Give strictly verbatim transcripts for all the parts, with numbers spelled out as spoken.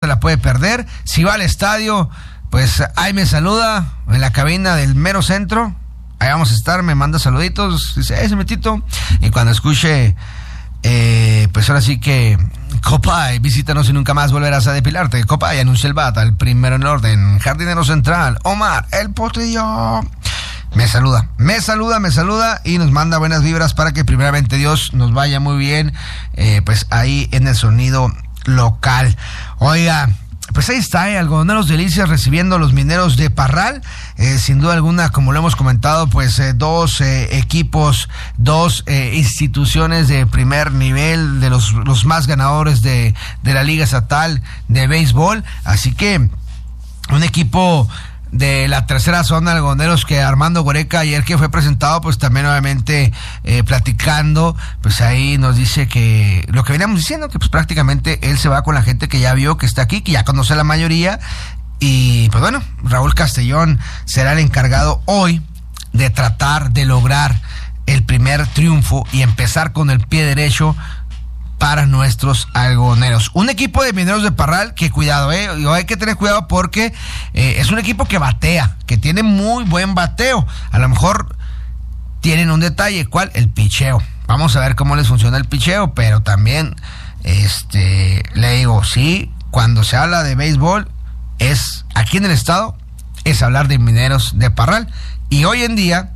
la puede perder. Si va al estadio, pues ahí me saluda en la cabina del mero centro. Ahí vamos a estar, me manda saluditos, dice, ese metito. Y cuando escuche, eh, pues ahora sí que Copay, visítanos y nunca más volverás a depilarte. Copay anuncia el bata, el primero en orden. Jardinero central, Omar, el potrillo. Me saluda, me saluda, me saluda y nos manda buenas vibras para que primeramente Dios nos vaya muy bien, eh, pues ahí en el sonido local. Oiga, pues ahí está, eh, Algodoneros Delicias recibiendo a los Mineros de Parral. Eh, sin duda alguna, como lo hemos comentado, pues eh, dos eh, equipos, dos eh, instituciones de primer nivel, de los, los más ganadores de, de la Liga Estatal de Béisbol. Así que un equipo de la tercera zona, Algodoneros, que Armando Goreca ayer que fue presentado, pues también obviamente eh, platicando, pues ahí nos dice que lo que veníamos diciendo, que pues prácticamente él se va con la gente que ya vio, que está aquí, que ya conoce la mayoría. Y pues bueno, Raúl Castellón será el encargado hoy de tratar de lograr el primer triunfo y empezar con el pie derecho para nuestros algodoneros. Un equipo de Mineros de Parral que cuidado, eh, hay que tener cuidado porque eh, es un equipo que batea, que tiene muy buen bateo. A lo mejor tienen un detalle, ¿cuál? El picheo. Vamos a ver cómo les funciona el picheo, pero también este le digo, sí, cuando se habla de béisbol es aquí en el estado, es hablar de Mineros de Parral. Y hoy en día,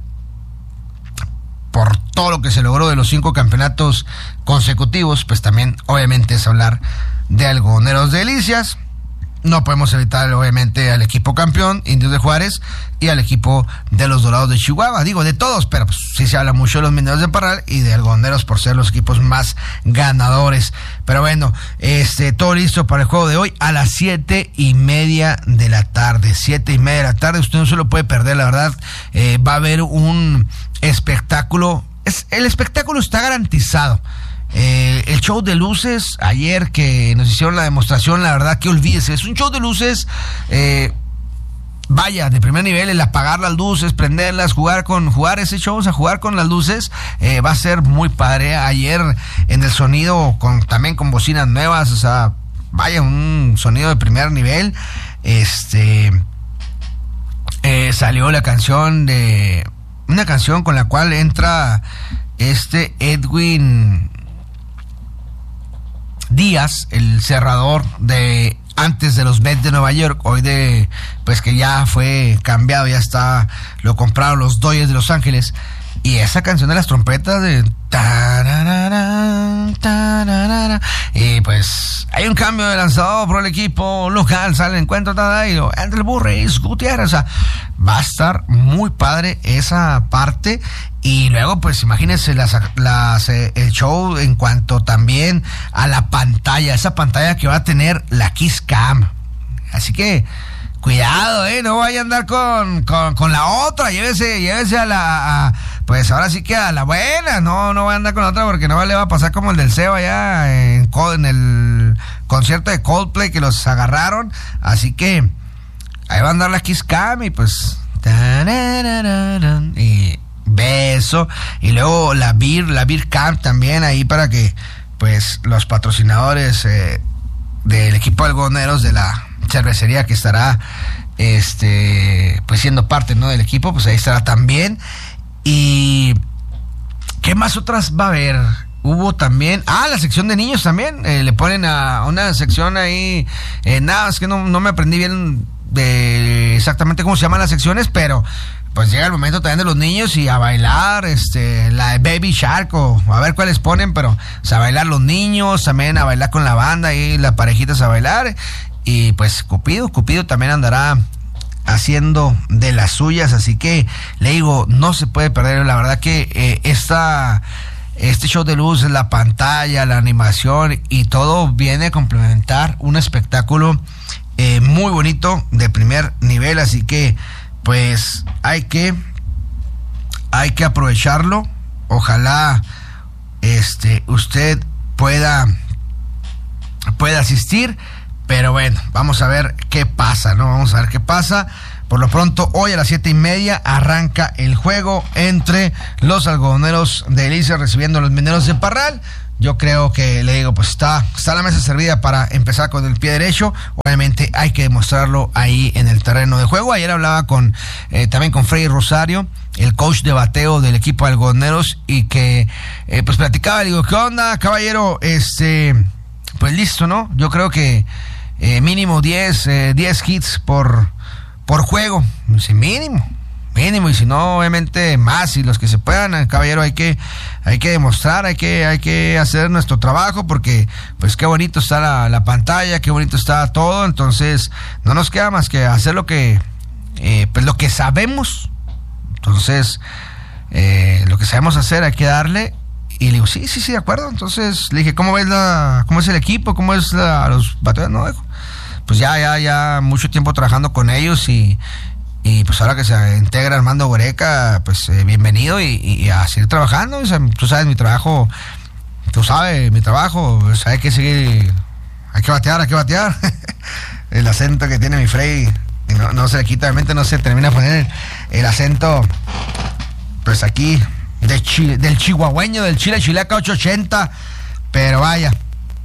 por todo lo que se logró de los cinco campeonatos consecutivos, pues también obviamente es hablar de Algodoneros Delicias. No podemos evitar obviamente al equipo campeón, Indios de Juárez, y al equipo de los Dorados de Chihuahua. Digo, de todos, pero pues, sí se habla mucho de los Mineros de Parral y de Algodoneros por ser los equipos más ganadores. Pero bueno, este todo listo para el juego de hoy a las siete y media de la tarde. Siete y media de la tarde, usted no se lo puede perder, la verdad. Eh, va a haber un espectáculo, es, el espectáculo está garantizado. Eh, el show de luces, ayer que nos hicieron la demostración, la verdad que olvídese, es un show de luces, eh, vaya, de primer nivel, el apagar las luces, prenderlas, jugar con, jugar ese show, o sea, jugar con las luces, eh, va a ser muy padre. Ayer en el sonido, con, también con bocinas nuevas, o sea, vaya, un sonido de primer nivel. Este, eh, salió la canción de, una canción con la cual entra este Edwin Díaz, el cerrador de antes de los Mets de Nueva York, hoy de, pues que ya fue cambiado, ya está, lo compraron los Dodgers de Los Ángeles, y esa canción de las trompetas de tararara, tararara, y pues hay un cambio de lanzador por el equipo local, sale el encuentro, tada, y lo, entre el Burris Gutiérrez, o sea, va a estar muy padre esa parte. Y luego, pues imagínense las, las, eh, el show en cuanto también a la pantalla, esa pantalla que va a tener la Kiss Cam. Así que, cuidado, eh, no vaya a andar con, con, con la otra, llévese, llévese a la, a, pues ahora sí que a la buena, no, no vaya a andar con la otra porque no le va a pasar como el del Seba allá en, en el concierto de Coldplay que los agarraron. Así que, ahí va a andar la Kiss Cam y pues, y beso, y luego la Beer, la Beer Camp también ahí para que pues los patrocinadores eh, del equipo algodoneros de la cervecería que estará este pues siendo parte, ¿no?, del equipo, pues ahí estará también. Y ¿qué más otras va a haber? Hubo también, ah, la sección de niños también, eh, le ponen a una sección ahí, eh, nada, es que no, no me aprendí bien de exactamente cómo se llaman las secciones, pero pues llega el momento también de los niños y a bailar, este, la de Baby Shark, o a ver cuáles ponen, pero o sea, a bailar los niños, también a bailar con la banda y las parejitas a bailar. Y pues Cupido, Cupido también andará haciendo de las suyas, así que le digo, no se puede perder, la verdad que eh, esta, este show de luces, la pantalla, la animación y todo viene a complementar un espectáculo eh, muy bonito de primer nivel, así que pues hay que hay que aprovecharlo. Ojalá este usted pueda pueda asistir, pero bueno, vamos a ver qué pasa, ¿no? Vamos a ver qué pasa. Por lo pronto, hoy a las siete y media arranca el juego entre los Algodoneros de Delicias recibiendo a los Mineros de Parral. yo creo que le digo, pues está, está la mesa servida para empezar con el pie derecho. Obviamente hay que demostrarlo ahí en el terreno de juego. Ayer hablaba con eh, también con Freddy Rosario, el coach de bateo del equipo de algodoneros, y que eh, pues platicaba, le digo, ¿qué onda, caballero? Este, pues listo, ¿no? Yo creo que eh, mínimo diez, eh, diez hits por, por juego. Dice, mínimo. Mínimo, y si no, obviamente más, y los que se puedan, caballero, hay que, hay que demostrar, hay que, hay que hacer nuestro trabajo, porque pues qué bonito está la, la pantalla, qué bonito está todo. Entonces no nos queda más que hacer lo que, eh, pues lo que sabemos. Entonces, eh, lo que sabemos hacer hay que darle. Y le digo, sí, sí, sí, de acuerdo. Entonces le dije, ¿cómo ves la, cómo es el equipo? ¿Cómo es la, los bateadores? No, dijo, pues ya, ya, ya mucho tiempo trabajando con ellos, y Y pues ahora que se integra Armando Goreca, pues eh, bienvenido, y, y a seguir trabajando. O sea, tú sabes, mi trabajo, tú sabes, mi trabajo, o sea, hay que seguir, hay que batear, hay que batear. El acento que tiene mi Freddy, no, no se le quita, obviamente no se termina de poner el, el acento, pues aquí, de chi, del chihuahueño, del Chile Chilaca ocho ochenta, pero vaya,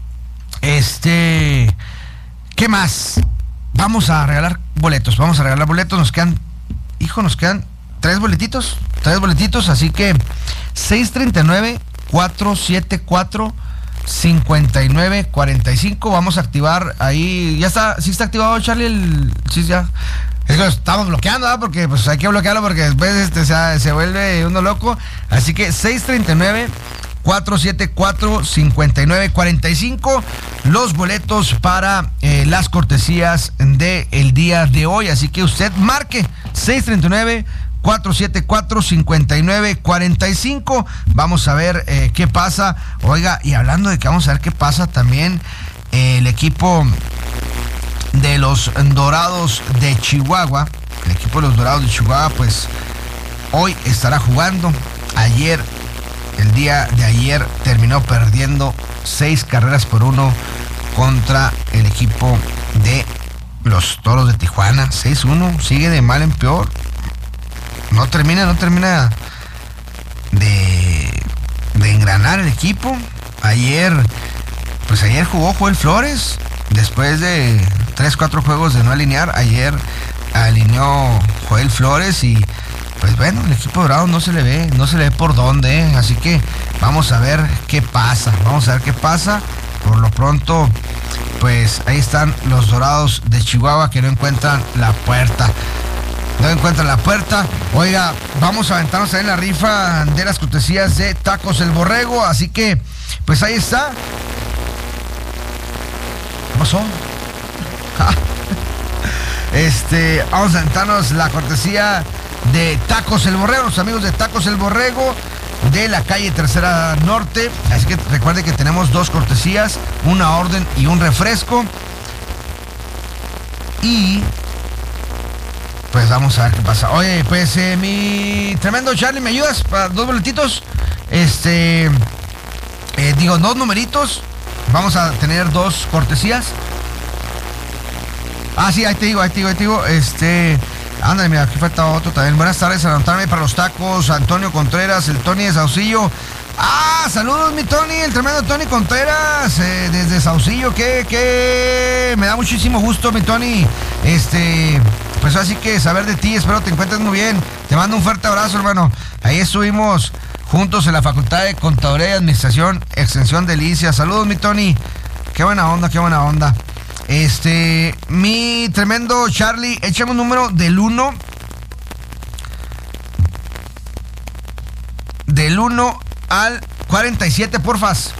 este, ¿qué más? Vamos a regalar boletos, vamos a regalar boletos, nos quedan, hijo, nos quedan tres boletitos, tres boletitos, así que seis treinta y nueve, cuatro setenta y cuatro, cincuenta y nueve cuarenta y cinco, vamos a activar ahí, ya está, sí está activado, Charlie, el, sí, ya, es que lo estamos bloqueando, ¿verdad? Porque pues hay que bloquearlo, porque después este, se, se vuelve uno loco, así que seis treinta y nueve, cuatro setenta y cuatro, cincuenta y nueve cuarenta y cinco, los boletos para eh, las cortesías del día de hoy. Así que usted marque seis treinta y nueve, cuatro setenta y cuatro, cincuenta y nueve cuarenta y cinco. Vamos a ver eh, qué pasa. Oiga, y hablando de que vamos a ver qué pasa, también eh, el equipo de los Dorados de Chihuahua, el equipo de los Dorados de Chihuahua, pues hoy estará jugando. Ayer El día de ayer terminó perdiendo seis carreras por uno contra el equipo de los Toros de Tijuana. seis uno, sigue de mal en peor. No termina, no termina de, de engranar el equipo. Ayer, pues ayer jugó Joel Flores. Después de tres, cuatro juegos de no alinear, ayer alineó Joel Flores y pues bueno, el equipo dorado no se le ve, no se le ve por dónde, ¿eh? Así que vamos a ver qué pasa, vamos a ver qué pasa. Por lo pronto, pues ahí están los Dorados de Chihuahua que no encuentran la puerta. No encuentran la puerta. Oiga, vamos a aventarnos ahí en la rifa de las cortesías de Tacos El Borrego. Así que, pues ahí está. ¿Qué pasó? Este, vamos a aventarnos la cortesía de Tacos El Borrego, los amigos de Tacos El Borrego de la calle Tercera Norte. Así que recuerde que tenemos dos cortesías, una orden y un refresco. Y pues vamos a ver qué pasa. Oye, pues eh, mi tremendo Charlie, ¿me ayudas para dos boletitos? Este, eh, digo, dos numeritos. Vamos a tener dos cortesías. Ah, sí, ahí te digo, ahí te digo, ahí te digo. Este, ándale, mira, aquí falta otro también. Buenas tardes, anotarme para los tacos. Antonio Contreras, el Tony de Saucillo. Ah, saludos, mi Tony, el tremendo Tony Contreras, eh, desde Saucillo, que, que me da muchísimo gusto, mi Tony. Este, pues así que saber de ti, espero te encuentres muy bien. Te mando un fuerte abrazo, hermano. Ahí estuvimos juntos en la Facultad de Contaduría y Administración, Extensión Delicia. Saludos, mi Tony. Qué buena onda, qué buena onda. Este, mi tremendo Charlie, échame un número del uno. Del uno al cuarenta y siete, porfas.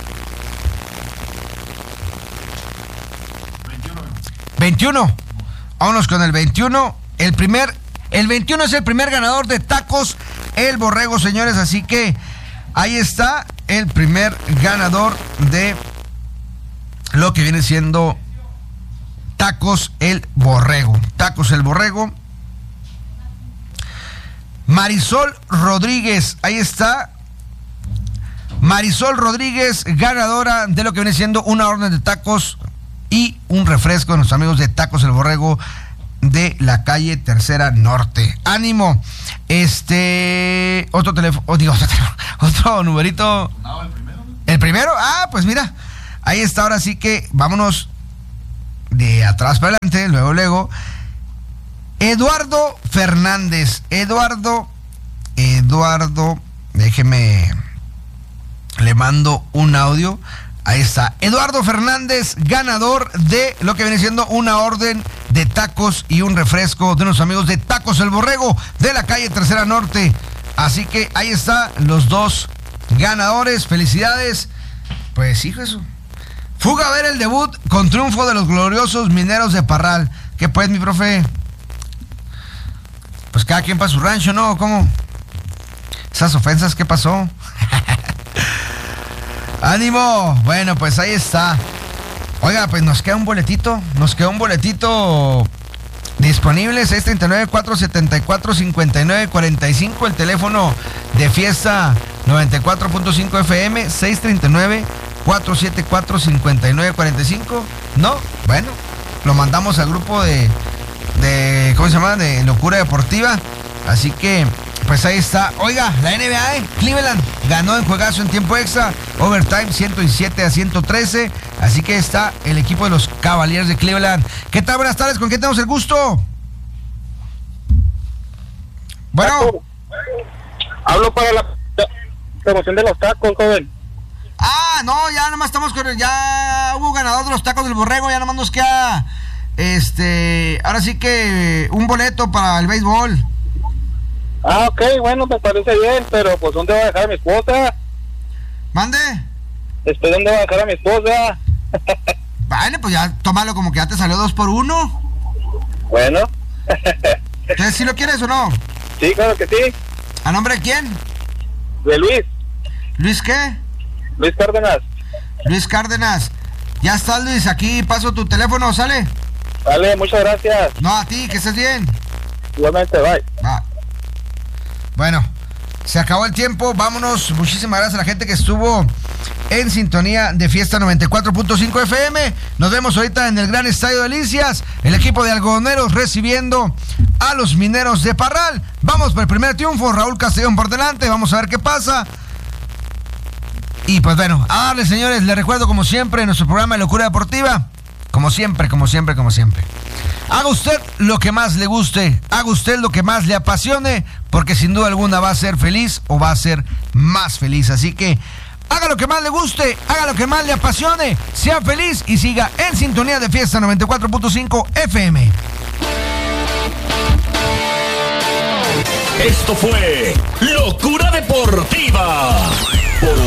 veintiuno. veintiuno. Vámonos con el veintiuno. El primer, el veintiuno es el primer ganador de Tacos El Borrego, señores. Así que ahí está el primer ganador de lo que viene siendo Tacos El Borrego. Tacos El Borrego. Marisol Rodríguez, ahí está. Marisol Rodríguez, ganadora de lo que viene siendo una orden de tacos y un refresco de nuestros amigos de Tacos El Borrego de la calle Tercera Norte. ¡Ánimo! Este, otro teléfono, oh, digo, otro teléfono, otro numerito. ¿El primero? Ah, pues mira, ahí está, ahora sí que vámonos de atrás para adelante, luego, luego. Eduardo Fernández, Eduardo, Eduardo, déjeme, le mando un audio. Ahí está, Eduardo Fernández, ganador de lo que viene siendo una orden de tacos y un refresco de unos amigos de Tacos El Borrego de la calle Tercera Norte. Así que ahí está, los dos ganadores, felicidades. Pues hijo eso. Fuga a ver el debut con triunfo de los gloriosos Mineros de Parral. ¿Qué pues, mi profe? Pues cada quien para su rancho, ¿no? ¿Cómo? Esas ofensas, ¿qué pasó? ¡Ánimo! Bueno, pues ahí está. Oiga, pues nos queda un boletito. Nos queda un boletito disponible. seis tres nueve, cuatro siete cuatro, cinco nueve cuatro cinco. El teléfono de Fiesta noventa y cuatro punto cinco F M. seis tres nueve, cuatro siete cuatro, cinco nueve cuatro cinco. ¿No? Bueno, lo mandamos al grupo de, de ¿cómo se llama? De Locura Deportiva. Así que pues ahí está. Oiga, la N B A, ¿eh? Cleveland ganó en juegazo en tiempo extra, overtime ciento diecisiete a ciento trece. Así que está el equipo de los Cavaliers de Cleveland. ¿Qué tal? Buenas tardes, ¿con quién tenemos el gusto? Bueno. Hablo para la promoción de los tacos, joven. Ah, no, ya nomás estamos con el, ya hubo ganador de los Tacos del Borrego, ya nomás nos queda, este, ahora sí que un boleto para el béisbol. Ah, ok, bueno, me parece bien, pero pues ¿dónde va a dejar a mi esposa? ¿Mande? Después, ¿dónde va a dejar a mi esposa? Vale, pues ya, tómalo como que ya te salió dos por uno. Bueno. Entonces, ¿sí lo quieres o no? Sí, claro que sí. ¿A nombre de quién? De Luis. ¿Luis qué? Luis Cárdenas. Luis Cárdenas. Ya estás, Luis, aquí paso tu teléfono, ¿sale? Vale, muchas gracias. No, a ti, que estés bien. Igualmente, bye. Va. Bueno, se acabó el tiempo, vámonos. Muchísimas gracias a la gente que estuvo en sintonía de Fiesta noventa y cuatro punto cinco F M. Nos vemos ahorita en el gran Estadio Delicias. El equipo de algodoneros recibiendo a los Mineros de Parral. Vamos por el primer triunfo, Raúl Castellón por delante. Vamos a ver qué pasa. Y pues bueno, a darle, señores, les recuerdo como siempre nuestro programa de Locura Deportiva. Como siempre, como siempre, como siempre. Haga usted lo que más le guste, haga usted lo que más le apasione, porque sin duda alguna va a ser feliz o va a ser más feliz. Así que haga lo que más le guste, haga lo que más le apasione, sea feliz y siga en sintonía de Fiesta noventa y cuatro punto cinco F M. Esto fue Locura Deportiva por